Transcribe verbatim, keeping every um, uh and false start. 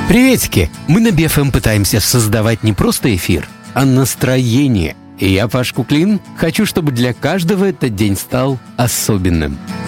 Приветики! Мы на би эф эм пытаемся создавать не просто эфир, а настроение. И я, Паш Куклин, хочу, чтобы для каждого этот день стал особенным.